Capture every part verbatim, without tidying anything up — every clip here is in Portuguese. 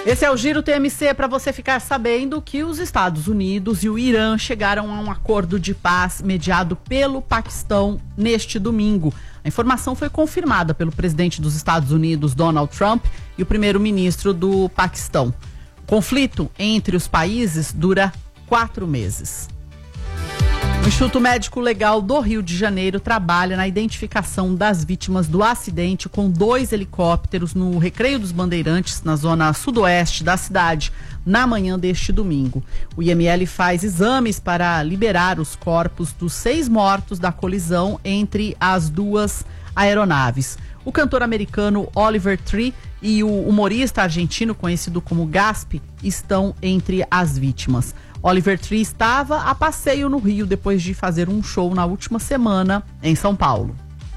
Esse é o Giro T M C para você ficar sabendo que os Estados Unidos e o Irã chegaram a um acordo de paz mediado pelo Paquistão neste domingo. A informação foi confirmada pelo presidente dos Estados Unidos, Donald Trump, e o primeiro-ministro do Paquistão. O conflito entre os países dura quatro meses. O Instituto Médico Legal do Rio de Janeiro trabalha na identificação das vítimas do acidente com dois helicópteros no Recreio dos Bandeirantes, na zona sudoeste da cidade, na manhã deste domingo. O I M L faz exames para liberar os corpos dos seis mortos da colisão entre as duas aeronaves. O cantor americano Oliver Tree e o humorista argentino conhecido como Gaspi estão entre as vítimas. Oliver Tree estava a passeio no Rio depois de fazer um show na última semana em São Paulo.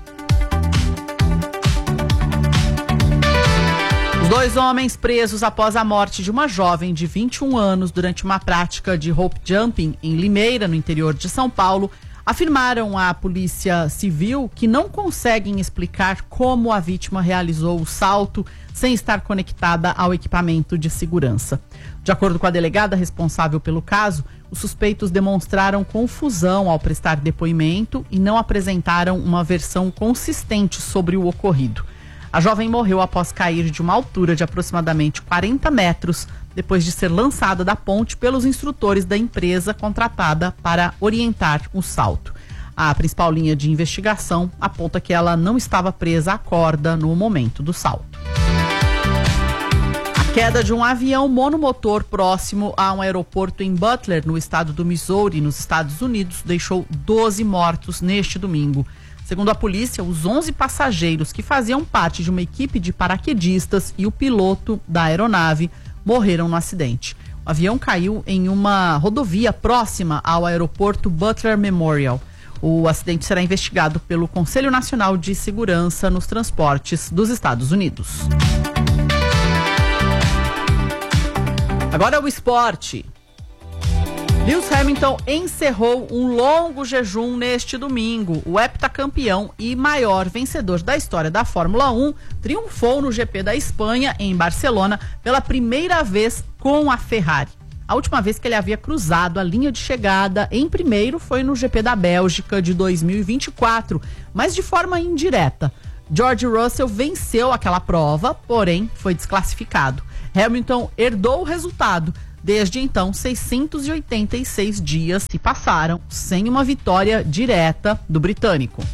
Os dois homens presos após a morte de uma jovem de vinte e um anos durante uma prática de rope jumping em Limeira, no interior de São Paulo, afirmaram à Polícia Civil que não conseguem explicar como a vítima realizou o salto sem estar conectada ao equipamento de segurança. De acordo com a delegada responsável pelo caso, os suspeitos demonstraram confusão ao prestar depoimento e não apresentaram uma versão consistente sobre o ocorrido. A jovem morreu após cair de uma altura de aproximadamente quarenta metros, depois de ser lançada da ponte pelos instrutores da empresa contratada para orientar o salto. A principal linha de investigação aponta que ela não estava presa à corda no momento do salto. A queda de um avião monomotor próximo a um aeroporto em Butler, no estado do Missouri, nos Estados Unidos, deixou doze mortos neste domingo. Segundo a polícia, os onze passageiros que faziam parte de uma equipe de paraquedistas e o piloto da aeronave morreram no acidente. O avião caiu em uma rodovia próxima ao aeroporto Butler Memorial. O acidente será investigado pelo Conselho Nacional de Segurança nos Transportes dos Estados Unidos. Agora o esporte. Lewis Hamilton encerrou um longo jejum neste domingo. O heptacampeão e maior vencedor da história da Fórmula um triunfou no G P da Espanha, em Barcelona, pela primeira vez com a Ferrari. A última vez que ele havia cruzado a linha de chegada em primeiro foi no G P da Bélgica de dois mil e vinte e quatro, mas de forma indireta. George Russell venceu aquela prova, porém foi desclassificado. Hamilton herdou o resultado. Desde então, seiscentos e oitenta e seis dias se passaram sem uma vitória direta do britânico.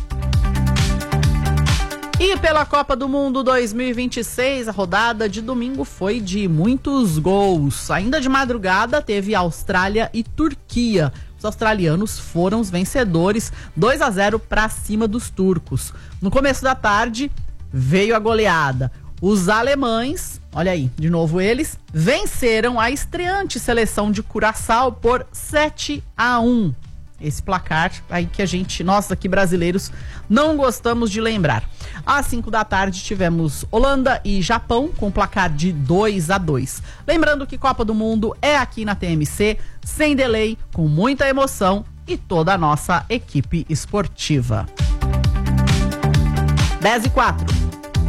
E pela Copa do Mundo dois mil e vinte e seis, a rodada de domingo foi de muitos gols. Ainda de madrugada teve Austrália e Turquia. Os australianos foram os vencedores, dois a zero para cima dos turcos. No começo da tarde veio a goleada. Os alemães, olha aí, de novo eles, venceram a estreante seleção de Curaçao por sete a um. Esse placar aí que a gente, nós aqui brasileiros, não gostamos de lembrar. Às cinco da tarde tivemos Holanda e Japão com placar de dois a dois. Lembrando que Copa do Mundo é aqui na T M C, sem delay, com muita emoção e toda a nossa equipe esportiva. dez e quatro.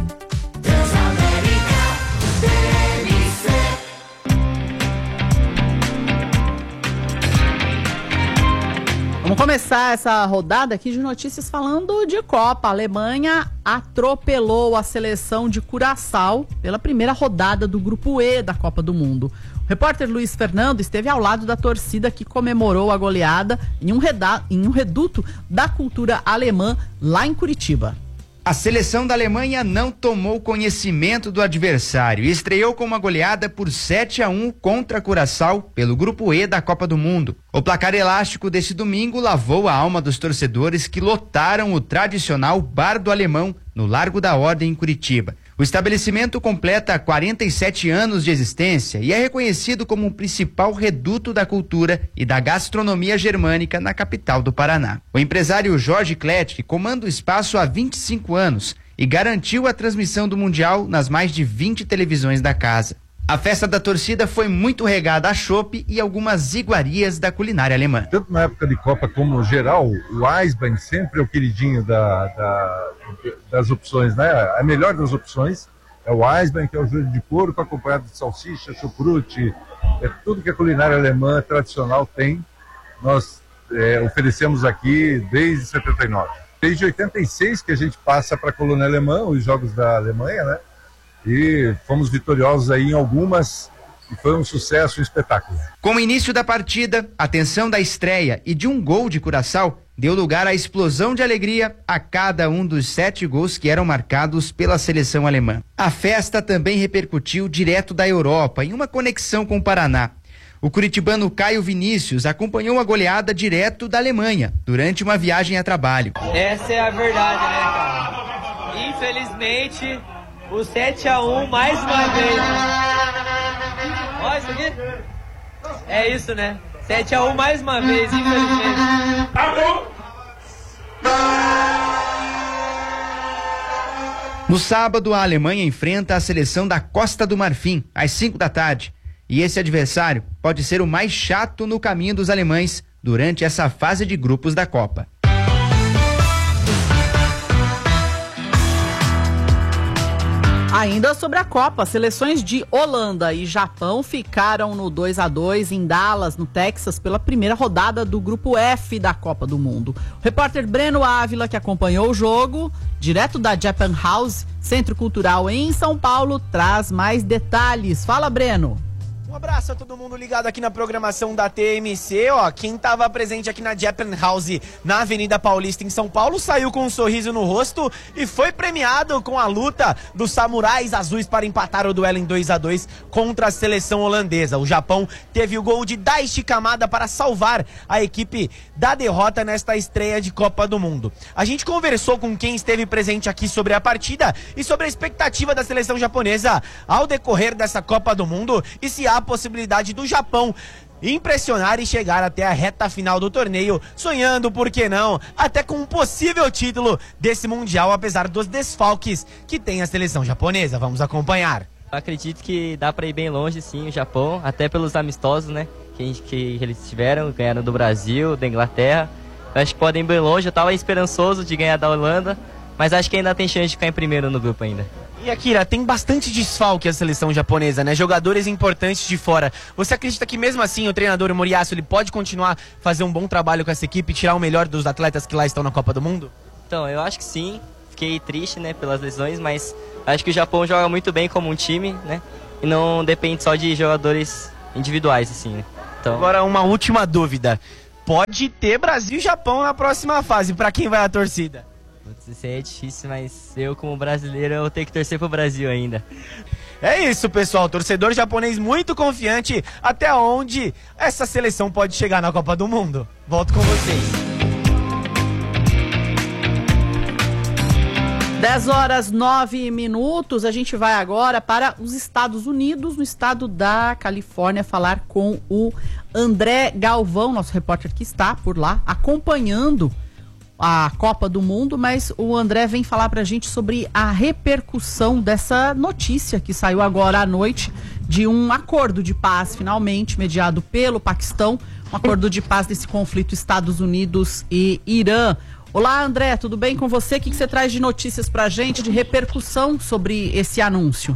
Vamos começar essa rodada aqui de notícias falando de Copa. A Alemanha atropelou a seleção de Curaçao pela primeira rodada do Grupo E da Copa do Mundo. O repórter Luiz Fernando esteve ao lado da torcida que comemorou a goleada em um, reda- em um reduto da cultura alemã lá em Curitiba. A seleção da Alemanha não tomou conhecimento do adversário e estreou com uma goleada por sete a um contra Curaçao pelo Grupo E da Copa do Mundo. O placar elástico desse domingo lavou a alma dos torcedores que lotaram o tradicional Bar do Alemão no Largo da Ordem em Curitiba. O estabelecimento completa quarenta e sete anos de existência e é reconhecido como o principal reduto da cultura e da gastronomia germânica na capital do Paraná. O empresário Jorge Klett comanda o espaço há vinte e cinco anos e garantiu a transmissão do Mundial nas mais de vinte televisões da casa. A festa da torcida foi muito regada a chopp e algumas iguarias da culinária alemã. Tanto na época de Copa como no geral, o Eisbein sempre é o queridinho da, da, das opções, né? A melhor das opções. É o Eisbein, que é o joelho de porco, acompanhado de salsicha, chucrute, é tudo que a culinária alemã tradicional tem. Nós é, oferecemos aqui desde setenta e nove. Desde oitenta e seis que a gente passa para a colônia alemã, os Jogos da Alemanha, né? E fomos vitoriosos aí em algumas, e foi um sucesso, um espetáculo. Com o início da partida, a tensão da estreia e de um gol de Curaçao deu lugar à explosão de alegria a cada um dos sete gols que eram marcados pela seleção alemã. A festa também repercutiu direto da Europa, em uma conexão com o Paraná. O curitibano Caio Vinícius acompanhou a goleada direto da Alemanha, durante uma viagem a trabalho. Essa é a verdade, né, cara? Infelizmente, o sete a um mais uma vez. Olha isso aqui. É isso, né? sete a um mais uma vez, infelizmente. No sábado, a Alemanha enfrenta a seleção da Costa do Marfim, às cinco da tarde. E esse adversário pode ser o mais chato no caminho dos alemães durante essa fase de grupos da Copa. Ainda sobre a Copa, seleções de Holanda e Japão ficaram no dois a dois em Dallas, no Texas, pela primeira rodada do Grupo F da Copa do Mundo. O repórter Breno Ávila, que acompanhou o jogo, direto da Japan House, Centro Cultural em São Paulo, traz mais detalhes. Fala, Breno. Um abraço a todo mundo ligado aqui na programação da T M C, ó, quem estava presente aqui na Japan House, na Avenida Paulista, em São Paulo, saiu com um sorriso no rosto e foi premiado com a luta dos samurais azuis para empatar o duelo em dois a dois contra a seleção holandesa. O Japão teve o gol de Daichi Kamada para salvar a equipe da derrota nesta estreia de Copa do Mundo. A gente conversou com quem esteve presente aqui sobre a partida e sobre a expectativa da seleção japonesa ao decorrer dessa Copa do Mundo e se há a possibilidade do Japão impressionar e chegar até a reta final do torneio, sonhando, por que não, até com um possível título desse Mundial, apesar dos desfalques que tem a seleção japonesa. Vamos acompanhar. Eu acredito que dá para ir bem longe, sim, o Japão, até pelos amistosos, né, que, que eles tiveram, ganharam do Brasil, da Inglaterra. Eu acho que podem ir bem longe. Eu estava esperançoso de ganhar da Holanda, mas acho que ainda tem chance de ficar em primeiro no grupo ainda. E Akira, tem bastante desfalque a seleção japonesa, né? Jogadores importantes de fora. Você acredita que mesmo assim o treinador Moriyasu ele pode continuar a fazer um bom trabalho com essa equipe e tirar o melhor dos atletas que lá estão na Copa do Mundo? Então, eu acho que sim. Fiquei triste, né, pelas lesões, mas acho que o Japão joga muito bem como um time, né? E não depende só de jogadores individuais, assim, né? Então... Agora, uma última dúvida. Pode ter Brasil e Japão na próxima fase. Pra quem vai a torcida? Isso aí é difícil, mas eu, como brasileiro, eu tenho que torcer pro Brasil ainda. É isso, pessoal. Torcedor japonês muito confiante até onde essa seleção pode chegar na Copa do Mundo. Volto com vocês. dez horas nove minutos, a gente vai agora para os Estados Unidos, no estado da Califórnia, falar com o André Galvão, nosso repórter que está por lá, acompanhando a Copa do Mundo, mas o André vem falar pra gente sobre a repercussão dessa notícia que saiu agora à noite de um acordo de paz, finalmente, mediado pelo Paquistão, um acordo de paz desse conflito Estados Unidos e Irã. Olá, André, tudo bem com você? O que, que você traz de notícias pra gente, de repercussão sobre esse anúncio?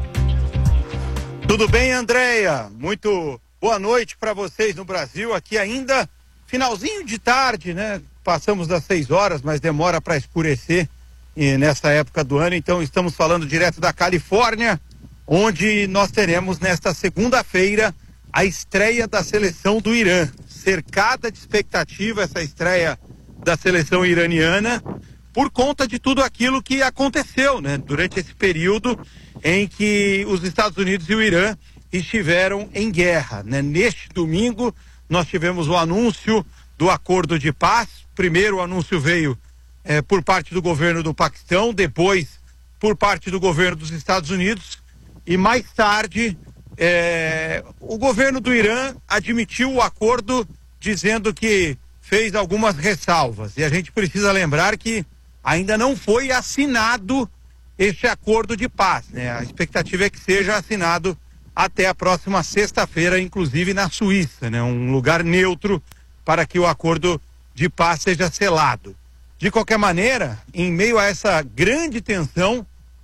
Tudo bem, Andréia? Muito boa noite para vocês no Brasil, aqui ainda finalzinho de tarde, né? Passamos das seis horas, mas demora para escurecer e nessa época do ano. Então estamos falando direto da Califórnia, onde nós teremos nesta segunda-feira a estreia da seleção do Irã. Cercada de expectativa essa estreia da seleção iraniana por conta de tudo aquilo que aconteceu, né? Durante esse período em que os Estados Unidos e o Irã estiveram em guerra, né? Neste domingo nós tivemos o anúncio do acordo de paz. Primeiro o anúncio veio é, por parte do governo do Paquistão, depois por parte do governo dos Estados Unidos e mais tarde é, o governo do Irã admitiu o acordo dizendo que fez algumas ressalvas. E a gente precisa lembrar que ainda não foi assinado este acordo de paz, né? A expectativa é que seja assinado até a próxima sexta-feira, inclusive na Suíça, né? Um lugar neutro para que o acordo de paz seja selado. De qualquer maneira, em meio a essa grande tensão,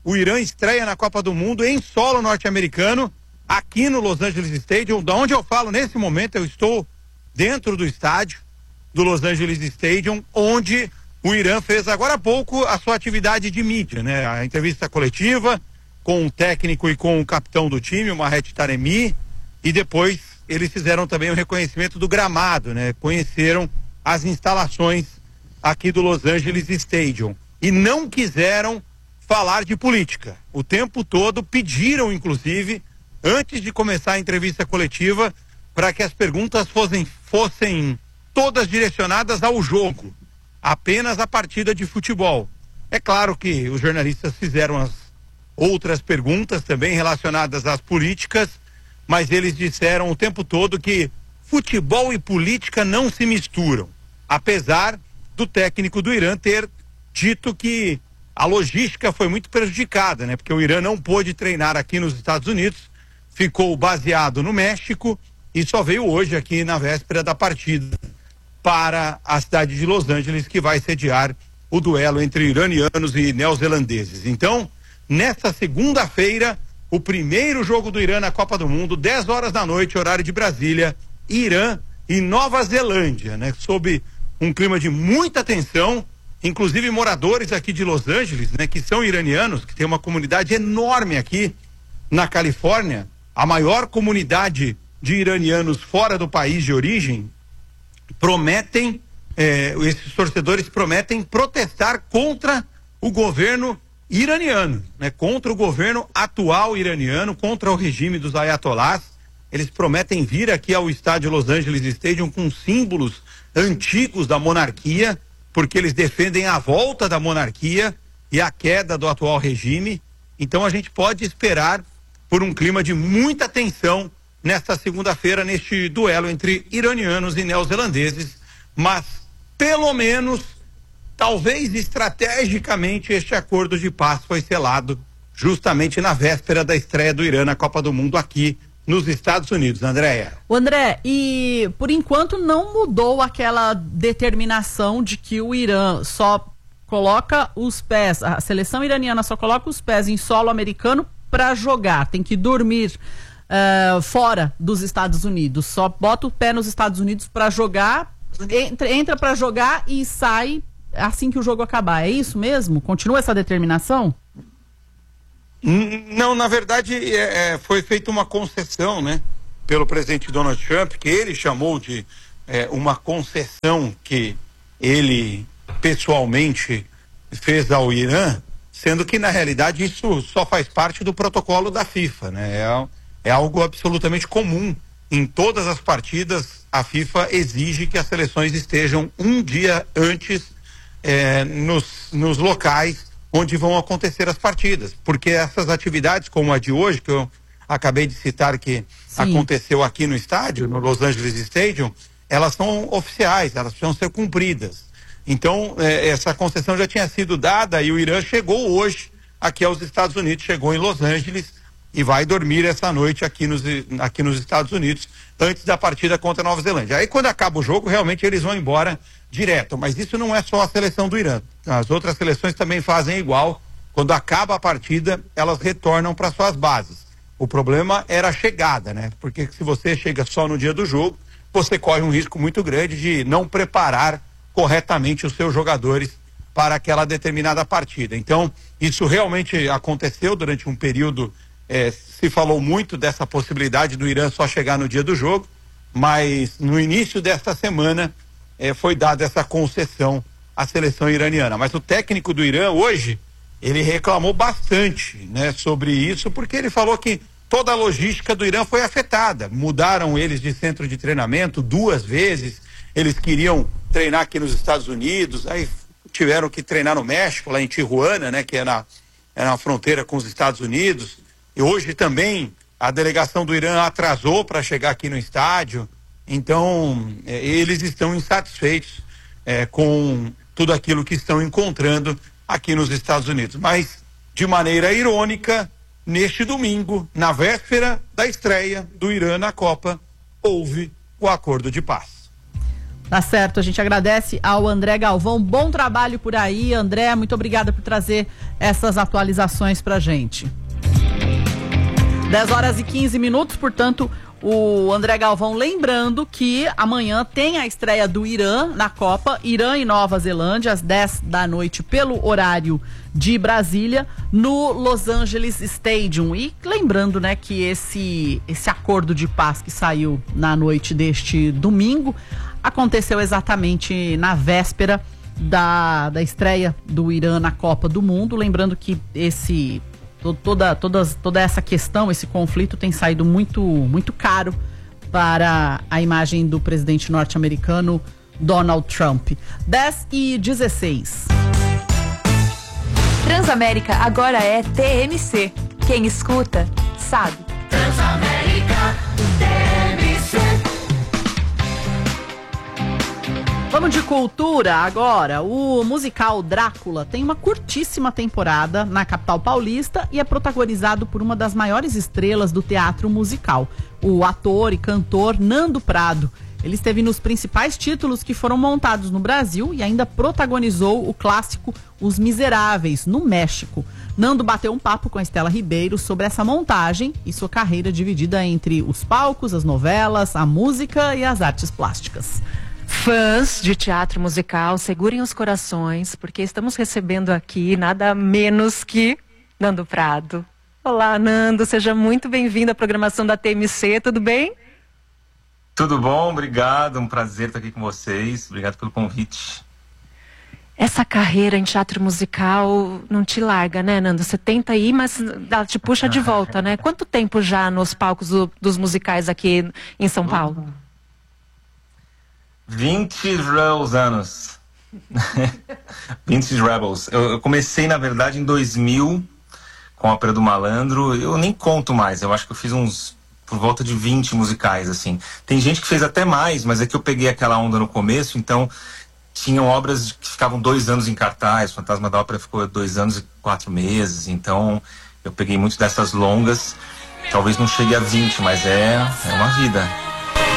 o Irã estreia na Copa do Mundo em solo norte-americano, aqui no Los Angeles Stadium, da onde eu falo nesse momento. Eu estou dentro do estádio do Los Angeles Stadium, onde o Irã fez agora há pouco a sua atividade de mídia, né? A entrevista coletiva com o técnico e com o capitão do time, o Mahet Taremi, e depois eles fizeram também o reconhecimento do gramado, né? Conheceram as instalações aqui do Los Angeles Stadium e não quiseram falar de política. O tempo todo pediram, inclusive, antes de começar a entrevista coletiva, para que as perguntas fossem, fossem todas direcionadas ao jogo, apenas a partida de futebol. É claro que os jornalistas fizeram as outras perguntas também relacionadas às políticas, mas eles disseram o tempo todo que futebol e política não se misturam, apesar do técnico do Irã ter dito que a logística foi muito prejudicada, né? Porque o Irã não pôde treinar aqui nos Estados Unidos, ficou baseado no México e só veio hoje aqui na véspera da partida para a cidade de Los Angeles, que vai sediar o duelo entre iranianos e neozelandeses. Então, nesta segunda-feira, o primeiro jogo do Irã na Copa do Mundo, dez horas da noite, horário de Brasília, Irã e Nova Zelândia, né? Sob um clima de muita tensão, inclusive moradores aqui de Los Angeles, né? Que são iranianos, que tem uma comunidade enorme aqui na Califórnia, a maior comunidade de iranianos fora do país de origem, prometem, eh, esses torcedores prometem protestar contra o governo iraniano, né? Contra o governo atual iraniano, contra o regime dos ayatolás. Eles prometem vir aqui ao estádio Los Angeles Stadium com símbolos antigos da monarquia, porque eles defendem a volta da monarquia e a queda do atual regime. Então a gente pode esperar por um clima de muita tensão nesta segunda-feira, neste duelo entre iranianos e neozelandeses, mas pelo menos, talvez estrategicamente, este acordo de paz foi selado justamente na véspera da estreia do Irã na Copa do Mundo aqui nos Estados Unidos. Andréia. O André, e por enquanto não mudou aquela determinação de que o Irã só coloca os pés, a seleção iraniana só coloca os pés em solo americano para jogar, tem que dormir uh, fora dos Estados Unidos, só bota o pé nos Estados Unidos para jogar, entra, entra para jogar e sai assim que o jogo acabar. É isso mesmo? Continua essa determinação? Não, na verdade é, foi feita uma concessão, né, pelo presidente Donald Trump, que ele chamou de é, uma concessão que ele pessoalmente fez ao Irã, sendo que na realidade isso só faz parte do protocolo da FIFA, né? É, é algo absolutamente comum. Em todas as partidas, a FIFA exige que as seleções estejam um dia antes é, nos, nos locais onde vão acontecer as partidas, porque essas atividades como a de hoje, que eu acabei de citar que Sim. aconteceu aqui no estádio, no Los Angeles Stadium, elas são oficiais, elas precisam ser cumpridas. Então, eh, essa concessão já tinha sido dada e o Irã chegou hoje aqui aos Estados Unidos, chegou em Los Angeles e vai dormir essa noite aqui nos, aqui nos Estados Unidos, antes da partida contra a Nova Zelândia. Aí quando acaba o jogo, realmente eles vão embora direto, mas isso não é só a seleção do Irã. As outras seleções também fazem igual. Quando acaba a partida, elas retornam para suas bases. O problema era a chegada, né? Porque se você chega só no dia do jogo, você corre um risco muito grande de não preparar corretamente os seus jogadores para aquela determinada partida. Então, isso realmente aconteceu durante um período. Eh, se falou muito dessa possibilidade do Irã só chegar no dia do jogo, mas no início desta semana Eh, foi dada essa concessão à seleção iraniana. Mas o técnico do Irã hoje, ele reclamou bastante, né, sobre isso, porque ele falou que toda a logística do Irã foi afetada. Mudaram eles de centro de treinamento duas vezes, eles queriam treinar aqui nos Estados Unidos, aí tiveram que treinar no México, lá em Tijuana, né, que é na, é na fronteira com os Estados Unidos. E hoje também a delegação do Irã atrasou para chegar aqui no estádio. Então, eh, eles estão insatisfeitos eh, com tudo aquilo que estão encontrando aqui nos Estados Unidos. Mas, de maneira irônica, neste domingo, na véspera da estreia do Irã na Copa, houve o acordo de paz. Tá certo, a gente agradece ao André Galvão. Bom trabalho por aí, André. Muito obrigada por trazer essas atualizações pra gente. dez horas e quinze minutos, portanto, o André Galvão lembrando que amanhã tem a estreia do Irã na Copa, Irã e Nova Zelândia, às dez da noite, pelo horário de Brasília, no Los Angeles Stadium. E lembrando, né, que esse, esse acordo de paz que saiu na noite deste domingo aconteceu exatamente na véspera da, da estreia do Irã na Copa do Mundo. Lembrando que esse... Toda, toda, toda essa questão, esse conflito tem saído muito, muito caro para a imagem do presidente norte-americano Donald Trump. dez e dezesseis. Transamérica agora é T M C. Quem escuta, sabe. Transamérica T M C. Vamos de cultura agora. O musical Drácula tem uma curtíssima temporada na capital paulista e é protagonizado por uma das maiores estrelas do teatro musical, o ator e cantor Nando Prado. Ele esteve nos principais títulos que foram montados no Brasil e ainda protagonizou o clássico Os Miseráveis, no México. Nando bateu um papo com a Estela Ribeiro sobre essa montagem e sua carreira dividida entre os palcos, as novelas, a música e as artes plásticas. Fãs de teatro musical, segurem os corações, porque estamos recebendo aqui nada menos que Nando Prado. Olá, Nando, seja muito bem-vindo à programação da T M C, tudo bem? Tudo bom, obrigado, um prazer estar aqui com vocês, obrigado pelo convite. Essa carreira em teatro musical não te larga, né, Nando? Você tenta ir, mas ela te puxa de volta, né? Quanto tempo já nos palcos do, dos musicais aqui em São Paulo? vinte Rebels anos. vinte Rebels. Eu, eu comecei, na verdade, em dois mil, com a Ópera do Malandro. Eu nem conto mais, eu acho que eu fiz uns, por volta de vinte musicais, assim. Tem gente que fez até mais, mas é que eu peguei aquela onda no começo, então tinham obras que ficavam dois anos em cartaz. Fantasma da Ópera ficou dois anos e quatro meses, então eu peguei muito dessas longas. Talvez não chegue a vinte, mas é, é uma vida.